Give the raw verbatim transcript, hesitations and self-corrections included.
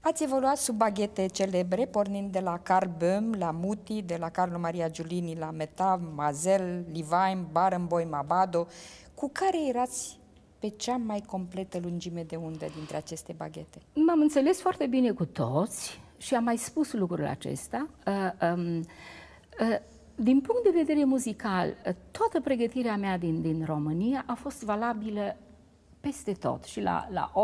Ați evoluat sub baghete celebre, pornind de la Carl Böhm la Muti, de la Carlo Maria Giulini la Metav, Mazel, Livine, Barenboim, Mabado. Cu care erați pe cea mai completă lungime de undă dintre aceste baghete? M-am înțeles foarte bine cu toți și am mai spus lucrul acesta. Uh, um, uh, din punct de vedere muzical, toată pregătirea mea din, din România a fost valabilă peste tot, și la, la